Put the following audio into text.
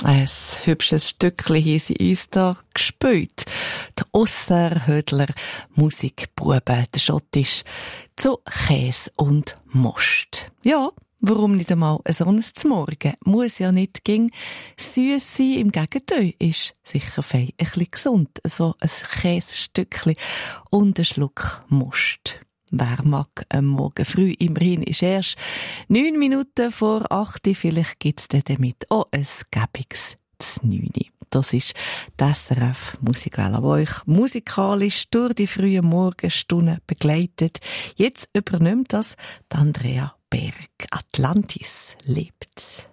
Ein hübsches Stückchen haben sie uns da gespielt. Die Osserhödler Musikbuben, der Schottisch zu Käse und Most. Ja, warum nicht einmal so ein Zmorgen? Muss ja nicht süß sein. Im Gegenteil, ist sicher fein ein bisschen gesund. So ein Käsestückchen und ein Schluck Most. Wer mag am Morgen früh? Immerhin ist erst 9 Minuten vor 8 Uhr. Vielleicht gibt's dann damit auch ein gäbiges 9. Das ist die SRF Musikwelle, die euch musikalisch durch die frühen Morgenstunden begleitet. Jetzt übernimmt das Andrea Berg. Atlantis lebt.